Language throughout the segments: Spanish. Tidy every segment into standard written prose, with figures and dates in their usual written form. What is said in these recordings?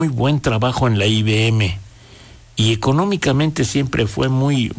muy buen trabajo en la IBM y económicamente siempre fue muy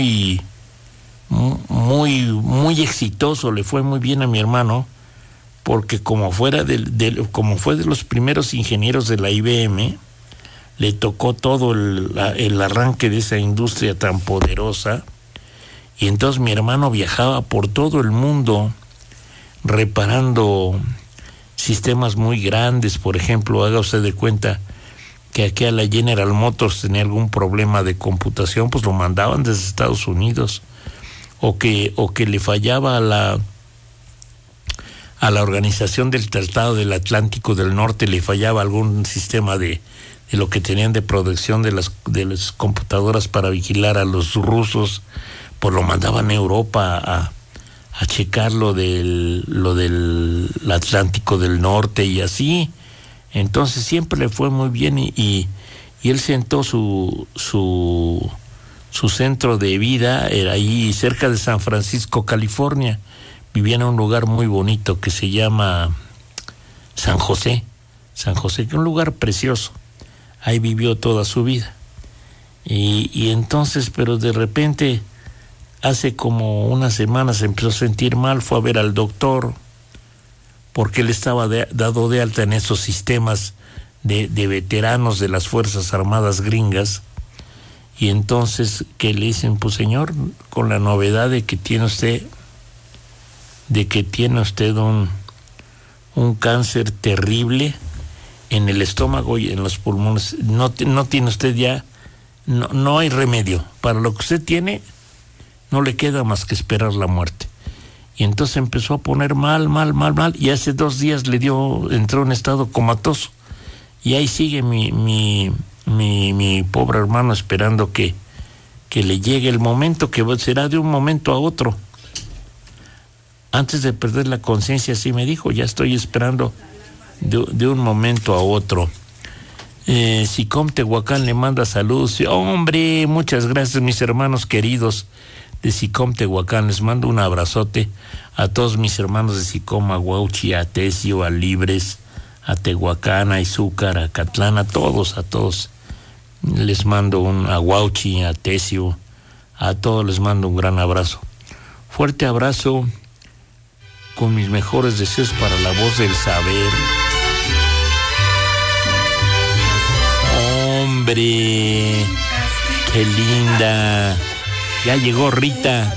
exitoso, le fue muy bien a mi hermano, porque como fue de los primeros ingenieros de la IBM, le tocó todo el arranque de esa industria tan poderosa, y entonces mi hermano viajaba por todo el mundo reparando sistemas muy grandes. Por ejemplo, haga usted de cuenta que aquí a la General Motors tenía algún problema de computación, pues lo mandaban desde Estados Unidos, o que le fallaba a la Organización del Tratado del Atlántico del Norte, le fallaba algún sistema de lo que tenían de producción de las computadoras para vigilar a los rusos, pues lo mandaban a Europa a checar lo del Atlántico del Norte y así. Entonces siempre le fue muy bien y él sentó su centro de vida, era ahí cerca de San Francisco, California. Vivía en un lugar muy bonito que se llama San José, que es un lugar precioso. Ahí vivió toda su vida. Y entonces, pero de repente, hace como unas semanas se empezó a sentir mal, fue a ver al doctor, porque él estaba dado de alta en esos sistemas de veteranos de las Fuerzas Armadas gringas. Y entonces, que le dicen, pues señor, con la novedad de que tiene usted un cáncer terrible en el estómago y en los pulmones, no tiene usted ya, no hay remedio, para lo que usted tiene no le queda más que esperar la muerte. Y entonces empezó a poner mal, y hace 2 días entró en estado comatoso, y ahí sigue mi pobre hermano esperando que le llegue el momento, que será de un momento a otro. Antes de perder la conciencia, así me dijo, ya estoy esperando de un momento a otro. Sicom Tehuacán le manda saludos. Hombre, muchas gracias, mis hermanos queridos de Sicom Tehuacán. Les mando un abrazote a todos mis hermanos de Sicom, a Huauchi, a Tesio, a Libres, a Tehuacán, a Izúcar, a Catlán, a todos. Les mando a Huauchi, a Tesio, a todos les mando un gran abrazo. Fuerte abrazo, con mis mejores deseos para la voz del saber. Hombre, qué linda. Ya llegó Rita.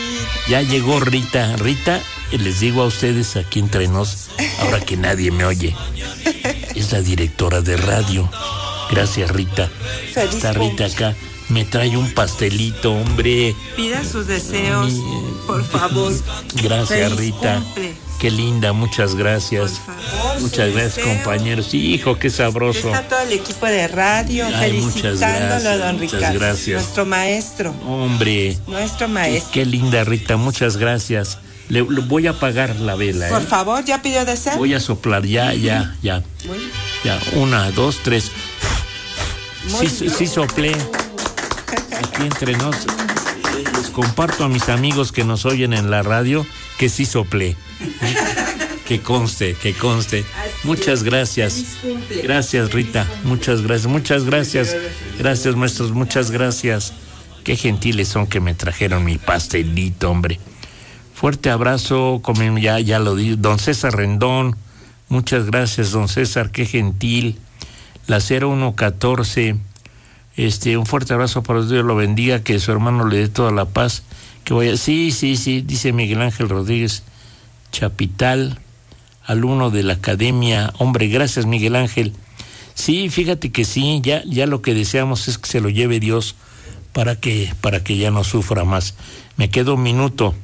Rita, les digo a ustedes aquí entre nos, ahora que nadie me oye, es la directora de radio. Gracias, Rita. Feliz Está Rita acá. Me trae un pastelito, hombre. Pida sus deseos, por favor. Gracias, Feliz Rita. Cumple. Qué linda, muchas gracias. Por favor, muchas gracias, deseo. Compañeros. Hijo, qué sabroso. Está todo el equipo de radio felicitándolo a don Ricardo. Muchas gracias. Nuestro maestro. Hombre. Nuestro maestro. Qué linda, Rita, muchas gracias. Le voy a apagar la vela. Por favor, ¿ya pidió deseo? Voy a soplar, ya. Muy bien. Ya, 1, 2, 3. Sí soplé. Aquí entre nos, les comparto a mis amigos que nos oyen en la radio que sí soplé. Que conste. Muchas gracias. Gracias, Rita. Muchas gracias. Gracias, maestros. Muchas gracias. Qué gentiles son que me trajeron mi pastelito, hombre. Fuerte abrazo, ya lo di. Don César Rendón. Muchas gracias, don César. Qué gentil. La 0114. Un fuerte abrazo para Dios lo bendiga, que su hermano le dé toda la paz, que vaya. Sí, dice Miguel Ángel Rodríguez Chapital, alumno de la academia. Hombre, gracias, Miguel Ángel. Sí, fíjate que sí, ya lo que deseamos es que se lo lleve Dios para que ya no sufra más. Me quedo un minuto.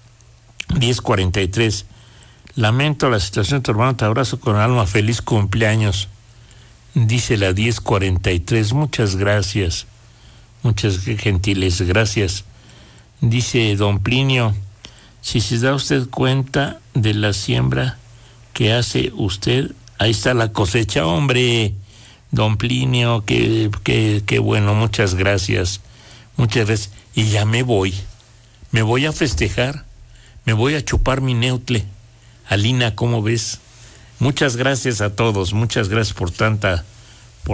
10:43. Lamento la situación de tu hermano, te abrazo con alma, feliz cumpleaños. Dice la 10:43, muchas gracias, muchas gentiles, gracias. Dice don Plinio, si se da usted cuenta de la siembra que hace usted, ahí está la cosecha, hombre. Don Plinio, qué bueno, muchas gracias. Y ya me voy a festejar, me voy a chupar mi neutle. Alina, ¿cómo ves? Muchas gracias a todos, muchas gracias por tanta